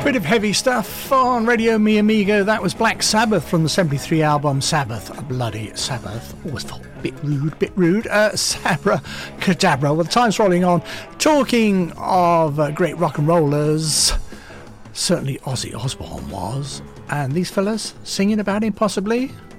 Bit of heavy stuff on Radio Mi Amigo. That was Black Sabbath from the 73 album Sabbath, a bloody Sabbath. Always felt a bit rude. Sabra Cadabra. Well, the time's rolling on. Talking of great rock and rollers, certainly Ozzy Osbourne was. And these fellas singing about him, possibly.